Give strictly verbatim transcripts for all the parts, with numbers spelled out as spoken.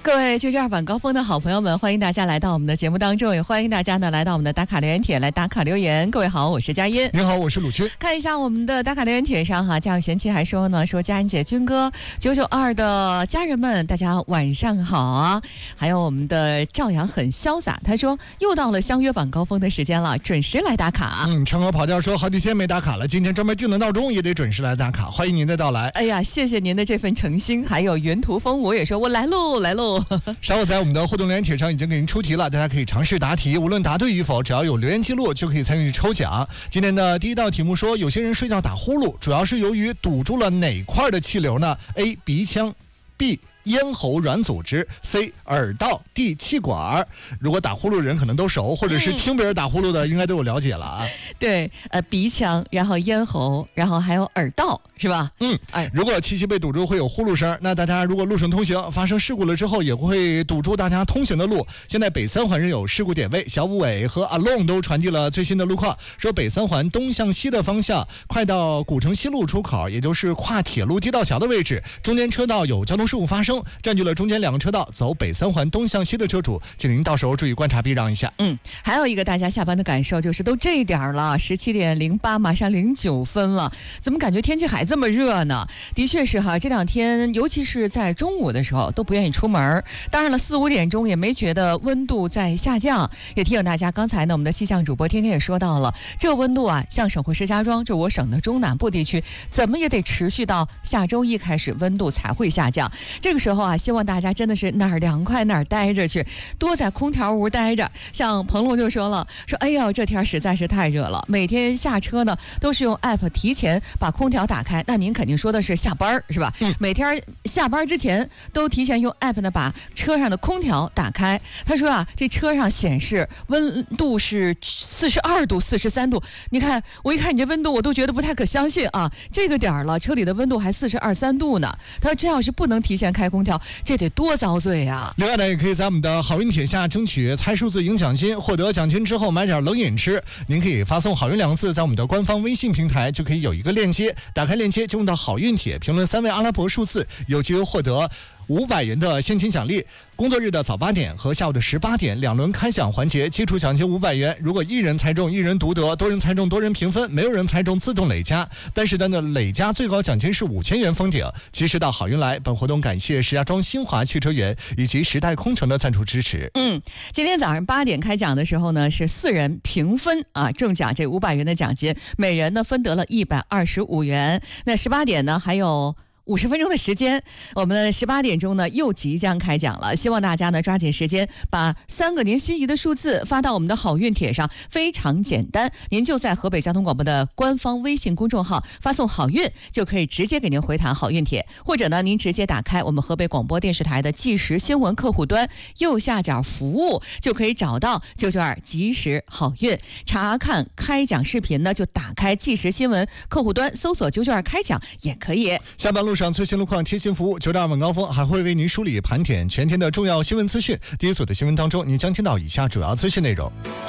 各位就这样晚高峰的好朋友们，欢迎大家来到我们的节目当中，也欢迎大家呢来到我们的打卡留言帖来打卡留言。各位好，我是佳音。 您好，我是鲁军。 看一下我们的打卡留言帖上哈，家有贤妻还说呢，说佳音姐、军哥、九九二的家人们，大家晚上好啊！还有我们的赵阳很潇洒，他说又到了相约晚高峰的时间了，准时来打卡。 嗯，成河跑调说好几天没打卡了，今天专门定了闹钟，也得准时来打卡，欢迎您的到来。 哎呀，谢谢您的这份诚心。还有云图风，我也说我来喽来喽。 稍后在我们的互动留言帖上已经给您出题了，大家可以尝试答题，无论答对与否，只要有留言记录就可以参与抽奖。今天的第一道题目说，有些人睡觉打呼噜，主要是由于堵住了哪块的气流呢？ A. 鼻腔 B. 咽喉软组织 C. 耳道 D. 气管。如果打呼噜的人可能都熟，或者是听别人打呼噜的应该都有了解了啊。 对，呃，鼻腔，然后咽喉，然后还有耳道，是吧？ 嗯，哎，如果气息被堵住会有呼噜声，那大家如果路上通行发生事故了之后，也会堵住大家通行的路。现在北三环仍有事故点位，小五伟和 Alone 都传递了最新的路况，说北三环东向西的方向，快到古城西路出口，也就是跨铁路地道桥的位置，中间车道有交通事故发生，占据了中间两个车道，走北三环东向西的车主，请您到时候注意观察避让一下。 嗯，还有一个大家下班的感受就是都这一点了，十七点零八，马上零九分了，怎么感觉天气还这么热呢？的确是哈，这两天尤其是在中午的时候都不愿意出门，当然了，四五点钟也没觉得温度在下降。也提醒大家，刚才呢我们的气象主播天天也说到了，这个温度啊，像省会石家庄，就我省的中南部地区，怎么也得持续到下周一开始，温度才会下降。这个时候啊，希望大家真的是哪儿凉快哪儿待着去，多在空调屋待着。像彭龙就说了，说哎呦这天实在是太热了，每天下车呢都是用 app 提前把空调打开。那您肯定说的是下班是吧？ 嗯， 每天下班之前都提前用 app 呢把车上的空调打开。他说啊，这车上显示温度是四十二度、四十三度。你看我一看你这温度，我都觉得不太可相信啊！这个点儿了，车里的温度还四十二三度呢。他说这要是不能提前开空调，这得多遭罪呀！ 另外呢，也可以在我们的好运帖下争取猜数字赢奖金，获得奖金之后买点冷饮吃。您可以发送好运两个字，在我们的官方微信平台就可以有一个链接，打开链接进入到好运帖，评论三位阿拉伯数字，有机会获得五百元的现金奖励。工作日的早八点和下午的十八点两轮开奖环节，基础奖金五百元。如果一人猜中，一人独得；多人猜中，多人平分；没有人猜中，自动累加。但是呢，累加最高奖金是五千元封顶。及时到好运来。本活动感谢石家庄新华汽车园以及时代空乘的赞助支持。 嗯，今天早上八点开奖的时候呢，是四人平分啊，中奖这五百元的奖金，每人呢分得了一百二十五元。那十八点呢还有五十分钟的时间，我们的十八点钟呢又即将开奖了，希望大家呢抓紧时间，把三个您心仪的数字发到我们的好运帖上，非常简单，您就在河北交通广播的官方微信公众号发送好运，就可以直接给您回弹好运帖，或者呢您直接打开我们河北广播电视台的即时新闻客户端右下角服务，就可以找到九九二即时好运，查看开奖视频呢就打开即时新闻客户端搜索九九二开奖也可以。 下班路上最新路况贴心服务，九点二晚高峰还会为您梳理盘点全天的重要新闻资讯。第一组的新闻当中，您将听到以下主要资讯内容。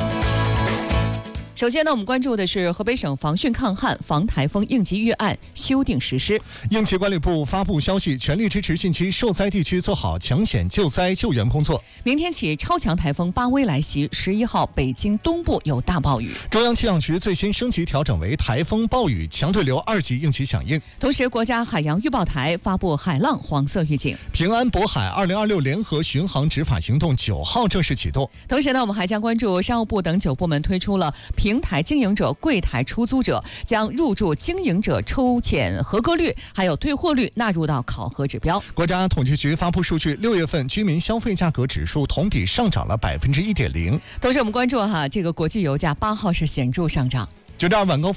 首先呢，我们关注的是河北省防汛抗旱防台风应急预案修订实施。 应急管理部发布消息，全力支持近期受灾地区做好抢险救灾救援工作。 明天起，超强台风巴威来袭，十一号北京东部有大暴雨。 中央气象局最新升级调整为台风暴雨强对流二级应急响应。 同时，国家海洋预报台发布海浪黄色预警。 平安渤海二零二六联合巡航执法行动九号正式启动。 同时呢，我们还将关注商务部等九部门推出了平台经营者、柜台出租者将入驻经营者抽检合格率还有退货率纳入到考核指标。 国家统计局发布数据，六月份居民消费价格指数同比上涨了百分之一点零。 同时，我们关注哈这个国际油价八号是显著上涨。 就这样晚高峰。